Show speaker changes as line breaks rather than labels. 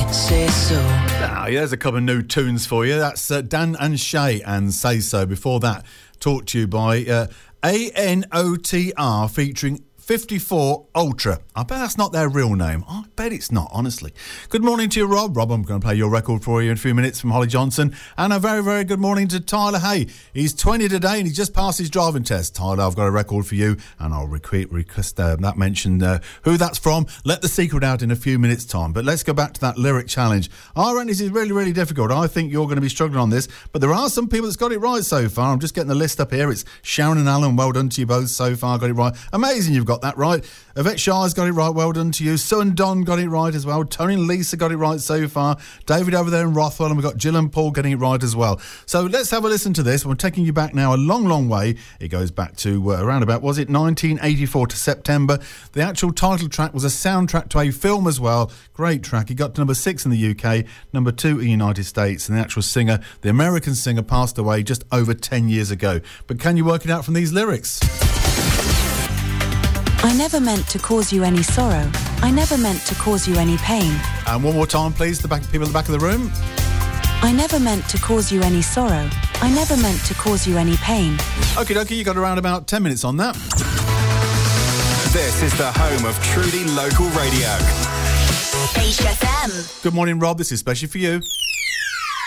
Say so.
Now, there's a couple of new tunes for you. That's Dan and Shay and Say So. Before that, taught to you by ANOTR featuring 54 Ultra. I bet that's not their real name. I bet it's not, honestly. Good morning to you, Rob. Rob, I'm going to play your record for you in a few minutes from Holly Johnson. And a very, very good morning to Tyler Hay. He's 20 today and he's just passed his driving test. Tyler, I've got a record for you and I'll request that mention who that's from. Let the secret out in a few minutes' time. But let's go back to that lyric challenge. I reckon this is really, really difficult. I think you're going to be struggling on this. But there are some people that's got it right so far. I'm just getting the list up here. It's Sharon and Alan. Well done to you both so far. Got it right. Amazing you've got that right. Yvette Shah's got it right. Well done to you. Sue and Don got it right as well. Tony and Lisa got it right so far. David over there in Rothwell, and we've got Jill and Paul getting it right as well. So let's have a listen to this. We're taking you back now a long, long way. It goes back to around about, was it 1984 to September. The actual title track was a soundtrack to a film as well. Great track. It got to number 6 in the UK, number 2 in the United States, and the actual singer, the American singer, passed away just over 10 years ago. But can you work it out from these lyrics?
I never meant to cause you any sorrow. I never meant to cause you any pain.
And one more time, please, people at the back of the room.
I never meant to cause you any sorrow. I never meant to cause you any pain.
Okie dokie, you got around about 10 minutes on that.
This is the home of truly local radio.
HFM.
Good morning, Rob. This is especially for you.